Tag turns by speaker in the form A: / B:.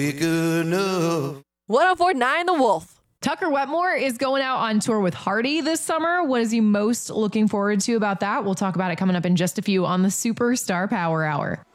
A: Good enough.
B: 104.9 The Wolf.
C: Tucker Wetmore is going out on tour with Hardy this summer. What is he most looking forward to about that? We'll talk about it coming up in just a few on the Superstar Power Hour.